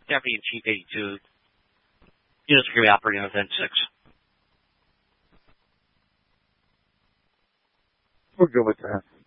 Deputy Chief 82, units are going to be operating on Event 6. We're good with that.